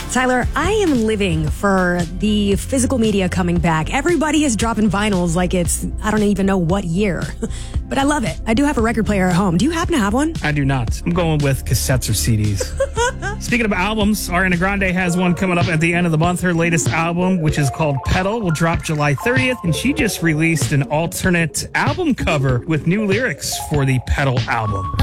Tyler, I am living for the physical media coming back. Everybody is dropping vinyls like it's, I don't even know what year. But I love it. I do have a record player at home. Do you happen to have one? I do not. I'm going with cassettes or CDs. Speaking of albums, Ariana Grande has one coming up at the end of the month. Her latest album, which is called Pedal, will drop July 30th. And she just released an alternate album cover with new lyrics for the Pedal album.